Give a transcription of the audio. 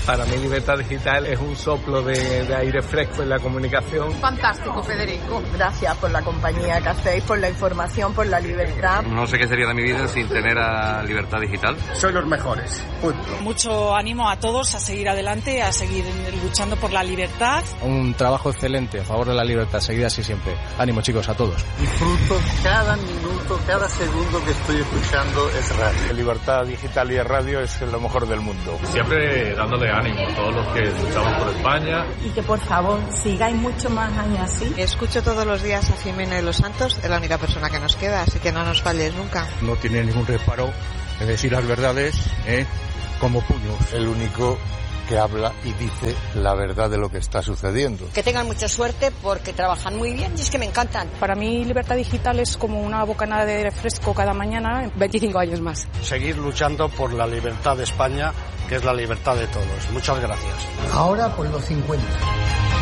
Para mí Libertad Digital es un soplo de aire fresco en la comunicación. Fantástico, Federico. Gracias por la compañía que hacéis, por la información, por la libertad. No sé qué sería de mi vida sin tener a Libertad Digital. Sois los mejores. Punto. Mucho ánimo a todos a seguir adelante, a seguir luchando por la libertad. Un trabajo excelente a favor de la libertad, seguid así siempre. Ánimo, chicos, a todos. Disfruto cada minuto, cada segundo que estoy escuchando es radio. Libertad Digital y radio es lo mejor del mundo. Siempre dándole ánimo a todos los que luchamos por España. Y que por favor sigáis muchos más años así. Escucho todos los días a Jiménez Los Santos, es la única persona que nos queda, así que no nos falles nunca. No tiene ningún reparo en decir las verdades, como puños. El único que habla y dice la verdad de lo que está sucediendo. Que tengan mucha suerte porque trabajan muy bien y es que me encantan. Para mí Libertad Digital es como una bocanada de aire fresco cada mañana, 25 años más. Seguir luchando por la libertad de España, que es la libertad de todos. Muchas gracias. Ahora por los 50.